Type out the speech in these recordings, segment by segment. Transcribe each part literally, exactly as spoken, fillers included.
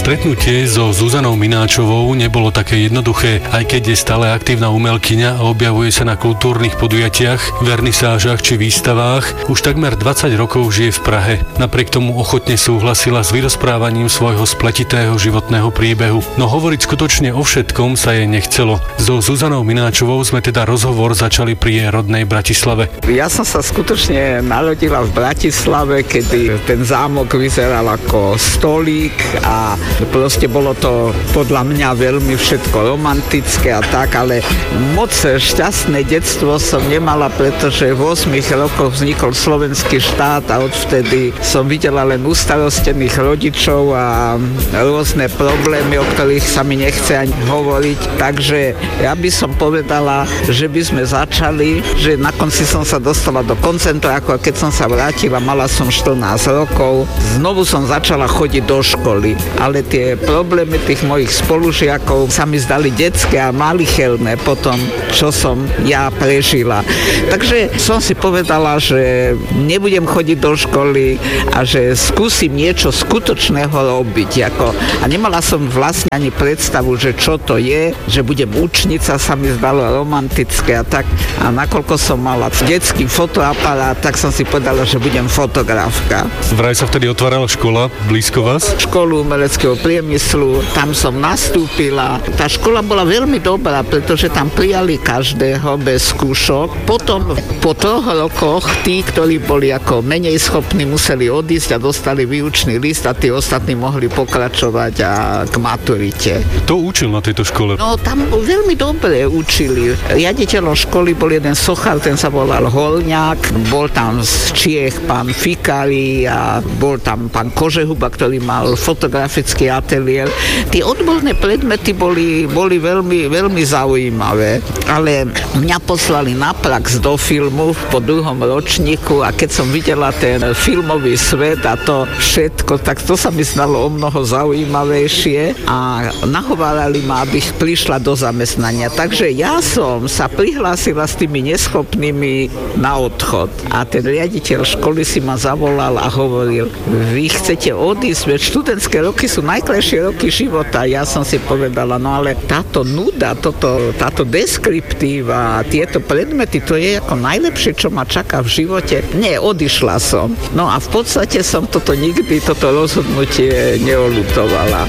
Stretnutie so Zuzanou Mináčovou nebolo také jednoduché, aj keď je stále aktívna umelkyňa a objavuje sa na kultúrnych podujatiach, vernisážach či výstavách. Už takmer dvadsať rokov žije v Prahe. Napriek tomu ochotne súhlasila s vyrozprávaním svojho spletitého životného príbehu. No hovoriť skutočne o všetkom sa jej nechcelo. So Zuzanou Mináčovou sme teda rozhovor začali pri jej rodnej Bratislave. Ja som sa skutočne narodila v Bratislave, kedy ten zámok vyzeral ako stolík a proste bolo to podľa mňa veľmi všetko romantické a tak, ale moc šťastné detstvo som nemala, pretože v ôsmich rokoch vznikol slovenský štát a odvtedy som videla len ustarostených rodičov a rôzne problémy, o ktorých sa mi nechce ani hovoriť. Takže ja by som povedala, že by sme začali, že na konci som sa dostala do koncentráku a keď som sa vrátila, mala som štrnásť rokov. Znovu som začala chodiť do školy, ale tie problémy tých mojich spolužiakov sa mi zdali detské a malicherné po tom, čo som ja prežila. Takže som si povedala, že nebudem chodiť do školy a že skúsim niečo skutočného robiť. Ako, a nemala som vlastne ani predstavu, že čo to je, že budem učnica, sa mi zdalo romantické a tak. A nakoľko som mala detský fotoaparát, tak som si povedala, že budem fotografka. Vraj sa vtedy otvárala škola blízko vás? Školu umeleckého priemyslu, tam som nastúpila. Tá škola bola veľmi dobrá, pretože tam prijali každého bez skúšok. Potom po troch rokoch tí, ktorí boli ako menej schopní, museli odísť a dostali výučný list a tí ostatní mohli pokračovať a k maturite. Kto učil na tejto škole? No tam veľmi dobre učili. Riaditeľom školy bol jeden sochár, ten sa volal Horňák, bol tam z Čiech pán Fikari a bol tam pán Kožehuba, ktorý mal fotografický ateliér. Tie odborné predmety boli, boli veľmi, veľmi zaujímavé, ale mňa poslali na prax do filmu po druhom ročníku a keď som videla ten filmový svet a to všetko, tak to sa mi znalo o mnoho zaujímavejšie a nahovárali ma, abych prišla do zamestnania. Takže ja som sa prihlásila s tými neschopnými na odchod a ten riaditeľ školy si ma zavolal a hovoril, vy chcete odísť, veď študentské roky sú najkrajšie roky života. Ja som si povedala, no ale táto nuda, toto, táto deskriptíva, tieto predmety, to je ako najlepšie, čo ma čaká v živote. Nie, odišla som. No a v podstate som toto nikdy, toto rozhodnutie neoľutovala.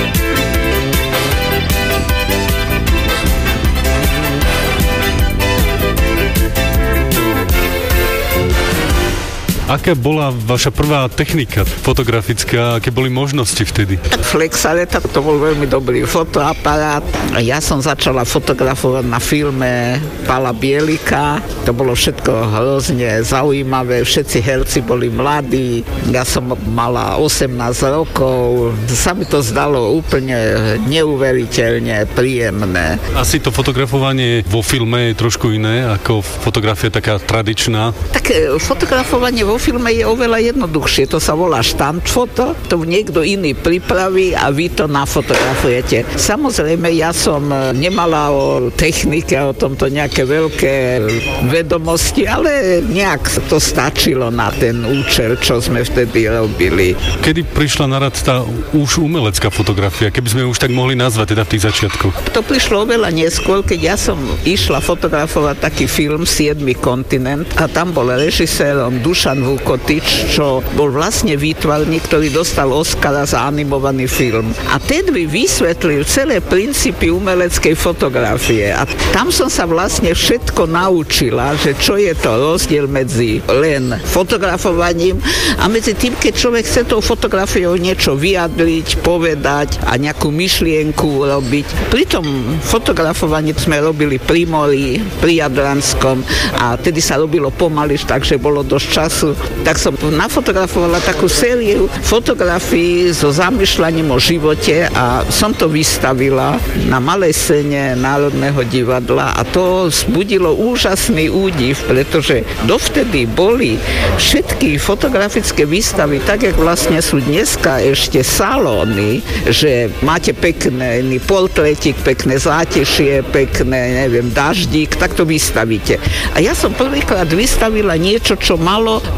Aká bola vaša prvá technika fotografická? Aké boli možnosti vtedy? Tak Flexaleta, to bol veľmi dobrý fotoaparát. Ja som začala fotografovať na filme Pála Bielika. To bolo všetko hrozne zaujímavé. Všetci herci boli mladí. Ja som mala osemnásť rokov. Sa mi to zdalo úplne neuveriteľne príjemné. Asi to fotografovanie vo filme je trošku iné ako fotografia taká tradičná. Tak fotografovanie vo filme je oveľa jednoduchšie. To sa volá štandfoto, to niekto iný pripraví a vy to nafotografujete. Samozrejme, ja som nemala o technike, o tomto nejaké veľké vedomosti, ale nejak to stačilo na ten účel, čo sme vtedy robili. Kedy prišla na rad tá už umelecká fotografia, keby sme už tak mohli nazvať teda v tých začiatkoch? To prišlo oveľa neskôr, keď ja som išla fotografovať taký film Siedmy kontinent a tam bol režisérom Dušan Vukotič, čo bol vlastne výtvarník, ktorý dostal Oscara za animovaný film. A ten by vysvetlil celé princípy umeleckej fotografie. A tam som sa vlastne všetko naučila, že čo je to rozdiel medzi len fotografovaním a medzi tým, keď človek chce tou fotografiou niečo vyjadriť, povedať a nejakú myšlienku robiť. Pri tom fotografovaní sme robili pri mori, pri Jadranskom a tedy sa robilo pomaly, takže bolo dosť času. Tak som nafotografovala takú sériu fotografií so zamýšľaním o živote a som to vystavila na malej scéne Národného divadla a to vzbudilo úžasný údiv, pretože dovtedy boli všetky fotografické výstavy, tak jak vlastne sú dneska ešte salóny, že máte pekný portrétik, pekné zátešie, pekné, neviem, daždík, tak to vystavíte. A ja som prvýkrát vystavila niečo, čo malo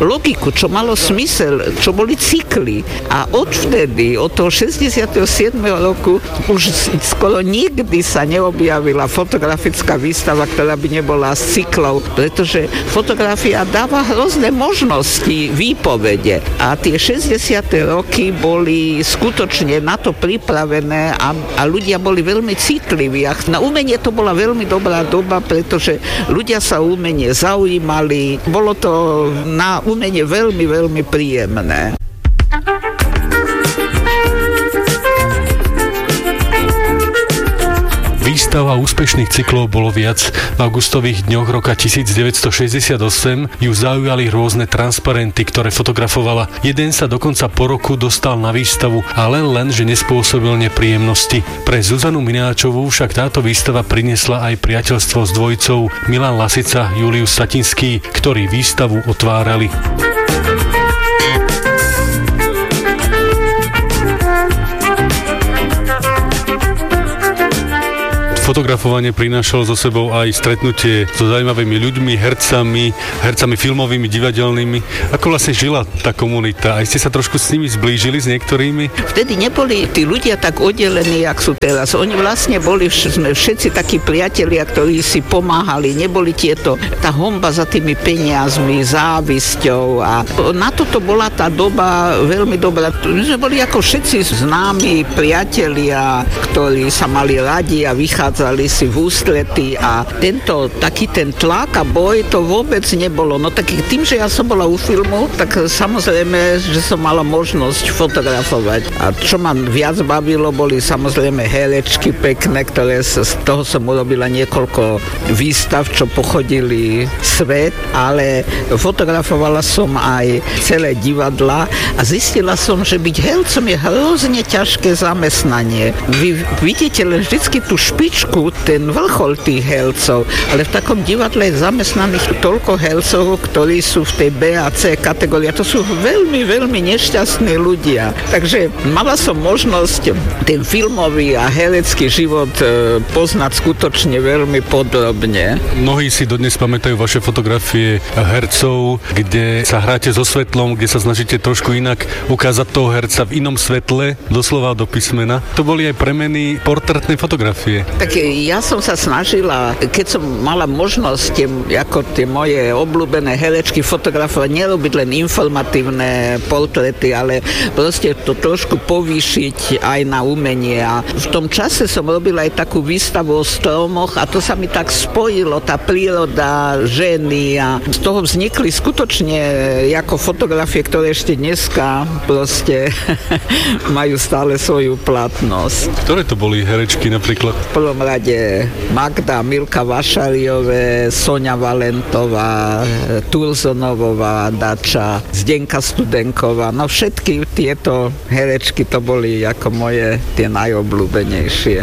logiku, čo malo smysel, čo boli cykly. A odvtedy, od toho šesťdesiateho siedmeho roku, už skoro nikdy sa neobjavila fotografická výstava, ktorá by nebola z cyklov, pretože fotografia dáva hrozné možnosti výpovede. A tie šesťdesiate roky boli skutočne na to pripravené a, a ľudia boli veľmi citliví. A na umenie to bola veľmi dobrá doba, pretože ľudia sa o umenie zaujímali. Bolo to na umenie veľmi, veľmi príjemné. Výstav a úspešných cyklov bolo viac. V augustových dňoch roka devätnásťstošesťdesiatosem ju zaujali rôzne transparenty, ktoré fotografovala. Jeden sa dokonca po roku dostal na výstavu, ale len, že nespôsobil nepríjemnosti. Pre Zuzanu Mináčovú však táto výstava priniesla aj priateľstvo s dvojicou Milan Lasica, Julius Satinský, ktorí výstavu otvárali. Fotografovanie prinášalo so sebou aj stretnutie so zaujímavými ľuďmi, hercami, hercami filmovými, divadelnými. Ako vlastne žila tá komunita? Aj ste sa trošku s nimi zblížili, s niektorými? Vtedy neboli tí ľudia tak oddelení, jak sú teraz. Oni vlastne boli sme všetci takí priatelia, ktorí si pomáhali. Neboli tieto, tá honba za tými peniazmi, závisťou. A na toto bola tá doba veľmi dobrá. My sme boli ako všetci známi priatelia, ktorí sa mali radi a vychádzali si v ústrety a tento taký ten tlak a boj to vôbec nebolo. No tak tým, že ja som bola u filmu, tak samozrejme, že som mala možnosť fotografovať. A čo ma viac bavilo, boli samozrejme herečky pekné, ktoré z toho som urobila niekoľko výstav, čo pochodili svet, ale fotografovala som aj celé divadla a zistila som, že byť hercom je hrozne ťažké zamestnanie. Vy vidíte len vždycky tú špičku, ten vrchol tých hercov, ale v takom divadle je zamestnaných toľko hercov, ktorí sú v tej B a C kategórii. To sú veľmi, veľmi nešťastní ľudia. Takže mala som možnosť ten filmový a herecký život poznať skutočne veľmi podrobne. Mnohí si dodnes pamätajú vaše fotografie hercov, kde sa hráte so svetlom, kde sa snažíte trošku inak ukázať toho herca v inom svetle, doslova do písmena. To boli aj premeny portrétnej fotografie. Tak ja som sa snažila, keď som mala možnosť ako tie moje obľúbené herečky fotografovať, nerobiť len informatívne portréty, ale proste to trošku povýšiť aj na umenie. A v tom čase som robila aj takú výstavu o stromoch a to sa mi tak spojilo, tá príroda, ženy a z toho vznikli skutočne ako fotografie, ktoré ešte dneska proste majú stále svoju platnosť. Ktoré to boli herečky napríklad? V prvom rade Magda, Milka Vašariové, Soňa Valentová, Turzonovová, Dača, Zdenka Studenková. No všetky tieto herečky to boli ako moje tie najobľúbenejšie.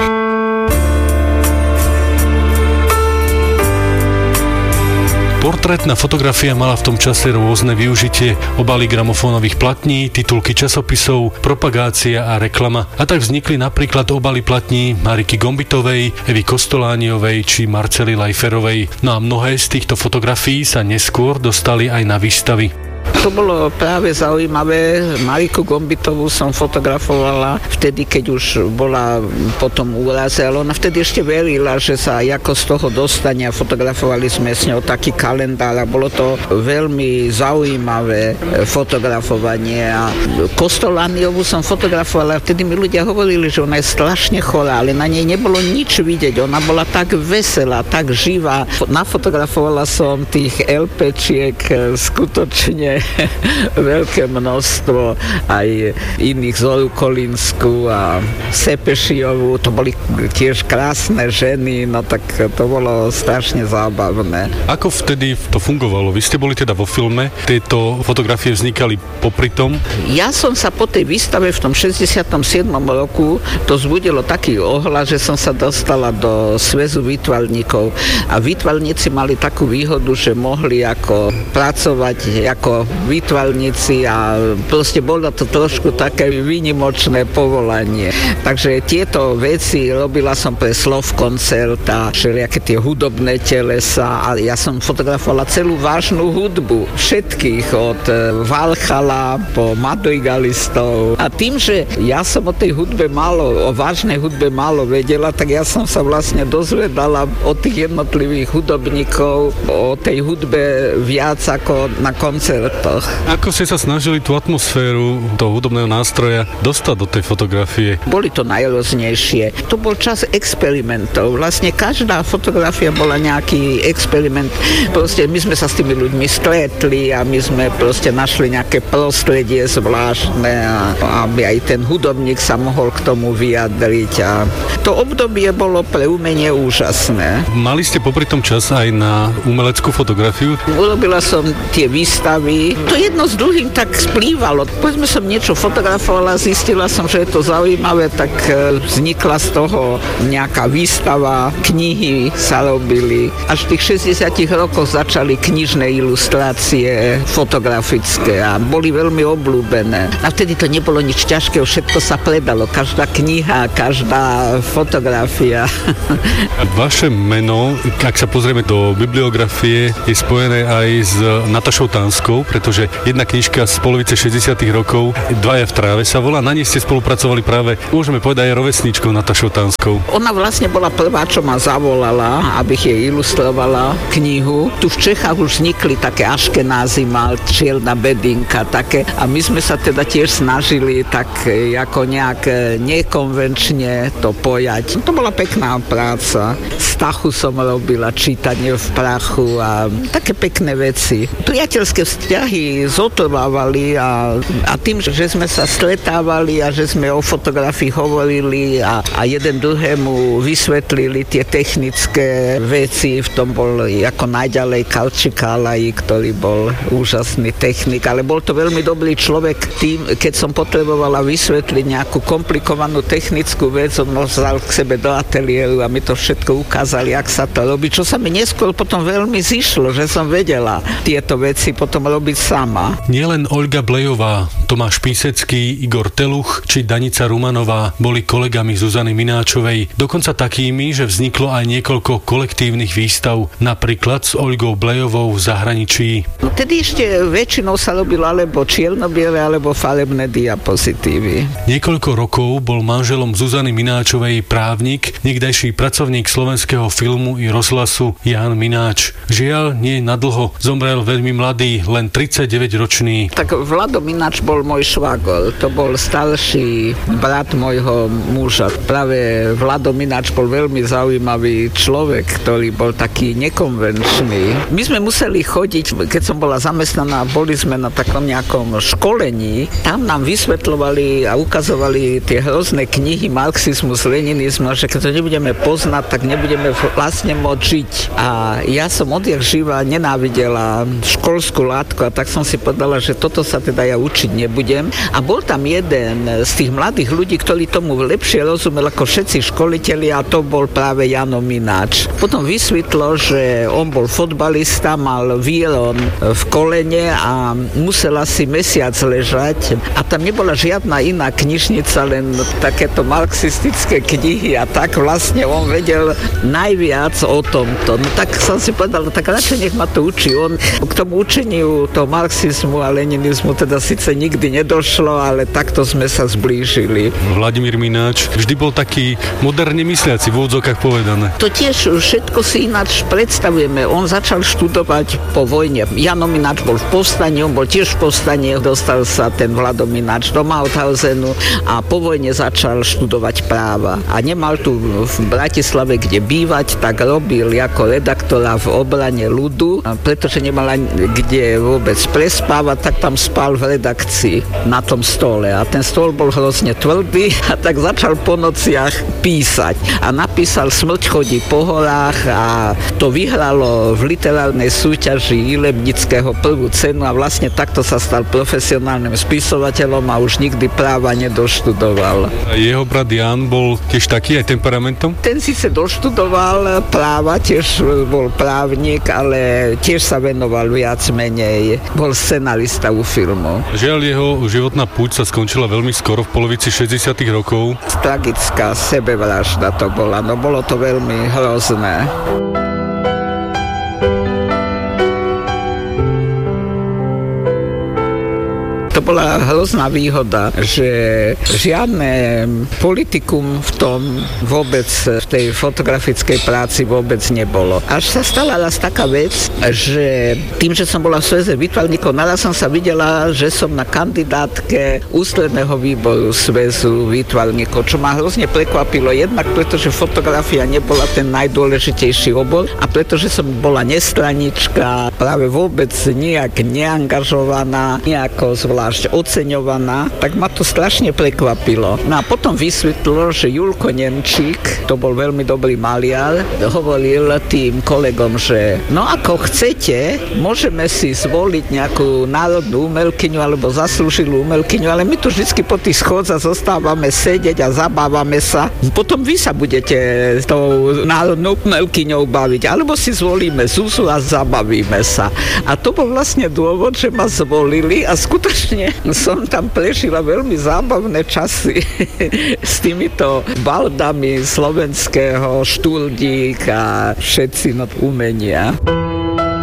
Portrétna fotografia mala v tom čase rôzne využitie, obaly gramofónových platní, titulky časopisov, propagácia a reklama. A tak vznikli napríklad obaly platní Mariky Gombitovej, Evy Kostolániovej či Marcely Lajferovej. No a mnohé z týchto fotografií sa neskôr dostali aj na výstavy. To bolo práve zaujímavé. Mariku Gombitovú som fotografovala vtedy, keď už bola po tom úraze, ale ona vtedy ešte verila, že sa ako z toho dostane a fotografovali sme s ňou taký kalendár a bolo to veľmi zaujímavé fotografovanie. A Kostolániovú som fotografovala a vtedy mi ľudia hovorili, že ona je strašne chorá, ale na nej nebolo nič vidieť. Ona bola tak veselá, tak živá. Nafotografovala som tých LPčiek skutočne veľké množstvo, aj iných, Zoru Kolínsku a Sepešiovú, to boli tiež krásne ženy, no tak to bolo strašne zábavné. Ako vtedy to fungovalo? Vy ste boli teda vo filme, tieto fotografie vznikali popri tom? Ja som sa po tej výstave v tom šesťdesiatom siedmom roku to zbudilo taký ohlas, že som sa dostala do Sväzu výtvarníkov a výtvarníci mali takú výhodu, že mohli ako pracovať ako výtvarníci a proste bolo to trošku také výnimočné povolanie. Takže tieto veci robila som pre Slovkoncert a všelijaké tie hudobné telesa a ja som fotografovala celú vážnu hudbu. Všetkých od Valchala po madrigalistov. A tým, že ja som o tej hudbe málo, o vážnej hudbe málo vedela, tak ja som sa vlastne dozvedala od tých jednotlivých hudobníkov o tej hudbe viac ako na koncertoch. Ako ste sa snažili tú atmosféru toho hudobného nástroja dostať do tej fotografie? Boli to najrôznejšie. To bol čas experimentov. Vlastne každá fotografia bola nejaký experiment. Proste my sme sa s tými ľuďmi stretli a my sme proste našli nejaké prostredie zvláštne a aby aj ten hudobník sa mohol k tomu vyjadriť. A to obdobie bolo pre umenie úžasné. Mali ste popri tom čas aj na umeleckú fotografiu? Urobila som tie výstavy. To jedno s druhým tak splývalo. Povedzme som niečo fotografovala, zistila som, že je to zaujímavé, tak vznikla z toho nejaká výstava, knihy sa robili. Až v tých šesťdesiatych rokoch začali knižné ilustrácie fotografické a boli veľmi obľúbené. A vtedy to nebolo nič ťažkého, všetko sa predalo. Každá kniha, každá fotografia. Vaše meno, ak sa pozrieme do bibliografie, je spojené aj s Natašou Tánskou, pretože jedna knižka z polovice šesťdesiatych rokov, Dvaja v tráve sa volá, na nej ste spolupracovali práve, môžeme povedať, aj rovesníčkou Natašou Tánskou. Ona vlastne bola prvá, čo ma zavolala, abych jej ilustrovala knihu. Tu v Čechách už vznikli také aškenázy, mal čierna bedinka, také, a my sme sa teda tiež snažili tak ako nejak nekonvenčne to pojať. To bola pekná práca. Stachu som robila, čítanie v prachu a také pekné veci. Priateľské vzťahy zotrvávali a, a tým, že sme sa stretávali a že sme o fotografii hovorili a, a jeden druhému vysvetlili tie technické veci, v tom bol ako najďalej Kalči Kálai, ktorý bol úžasný technik, ale bol to veľmi dobrý človek. Tým, keď som potrebovala vysvetliť nejakú komplikovanú technickú vec, on ma vzal k sebe do ateliéru a mi to všetko ukázali, jak sa to robí, čo sa mi neskôr potom veľmi zišlo, že som vedela tieto veci potom robiť sama. Nielen Olga Blejová, Tomáš Písecký, Igor Teluch či Danica Rumanová boli kolegami Zuzany Mináčovej, dokonca takými, že vzniklo aj niekoľko kolektívnych výstav, napríklad s Olgou Blejovou v zahraničí. No tedy ešte väčšinou sa robilo alebo čierno-biele, alebo farebné diapozitívy. Niekoľko rokov bol manželom Zuzany Mináčovej právnik, niekdajší pracovník slovenského filmu i rozhlasu Ján Mináč. Žiaľ, nie nadlho, zomrel veľmi mladý, len tridsaťdeväťročný. Tak Vlado Mináč bol môj švagor, to bol starší brat môjho muža. Práve Vlado Mináč bol veľmi zaujímavý človek, ktorý bol taký nekonvenčný. My sme museli chodiť, keď som bola zamestnaná, boli sme na takom nejakom školení, tam nám vysvetľovali a ukazovali tie hrozné knihy marxizmus, leninizmus, že keď to nebudeme poznať, tak nebudeme vlastne môcť žiť. A ja som odjak živa nenávidela školskú látku a tak som si povedala, že toto sa teda ja učiť nebudem. A bol tam jeden z tých mladých ľudí, ktorý tomu lepšie rozumel ako všetci školiteľi, a to bol práve Jano Mináč. Potom vysvetlo, že on bol fotbalista, mal výron v kolene a musel asi mesiac ležať a tam nebola žiadna iná knižnica, len takéto marxistické knihy a tak vlastne on vedel najviac o tomto. No tak som si povedal, tak radšej nech ma to učí. On k tomu učeniu toho marxizmu a leninizmu teda síce nikdy nedošlo, ale takto sme sa zblížili. Vladimír Mináč vždy bol taký moderne mysliaci, v úvodzokách povedané. To tiež všetko si ináč predstavujeme. On začal študovať po vojne. Jano Mináč bol v povstaní, on bol tiež v povstaní, dostal sa ten Vlado Mináč do Mauthausenu a po vojne začal študovať práva. A nemal tu v Bratislave kde bývať, tak robil ako redaktora v Obrane ľudu, pretože nemal kde vôbec prespávať, tak tam spal v redakcii na tom stole. A ten stôl bol hrozne tvrdý a tak začal po nociach písať. A napísal Smrť chodí po horách a to vyhralo v literárnej súťaži Ilebnického prvú cenu a vlastne takto sa stal profesionálnym spisovateľom a už nikdy práva nedoštudoval. A jeho brat Ján bol tiež taký aj temperamentom? Ten síce doštudoval práva, tiež bol právnik, ale tiež sa venoval viac menej bol scenarista u filmu. Žiaľ, jeho životná púť sa skončila veľmi skoro, v polovici šesťdesiatych rokov. Tragická sebevražda to bola, no bolo to veľmi hrozné. To bola hrozná výhoda, že žiadne politikum v tom vôbec, v tej fotografickej práci vôbec nebolo. Až sa stala raz taká vec, že tým, že som bola v Sveze výtvarníkov, naraz som sa videla, že som na kandidátke ústredného výboru Svezu výtvarníkov, čo ma hrozne prekvapilo, jednak pretože fotografia nebola ten najdôležitejší obor a pretože som bola nestranička, práve vôbec nejak neangažovaná, nejako zvlášť oceňovaná, tak ma to strašne prekvapilo. No a potom vysvetlilo, že Julko Nemčík, to bol veľmi dobrý maliar, hovoril tým kolegom, že no ako chcete, môžeme si zvoliť nejakú národnú umelkyňu alebo zaslúžilú umelkyňu, ale my tu vždy po tých schodzach zostávame sedieť a zabávame sa. Potom vy sa budete s tou národnou umelkyňou baviť, alebo si zvolíme Zuzu a zabavíme sa. A to bol vlastne dôvod, že ma zvolili a skutočne som tam prežila veľmi zábavné časy s týmito baldami slovenského Štuldík a všetci no umenia.